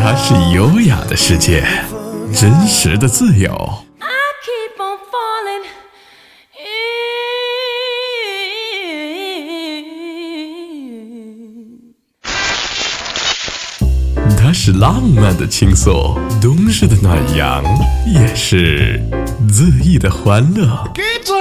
它是优雅的世界，真实的自由。它是浪漫的倾诉，冬日的暖阳，也是恣意的欢乐。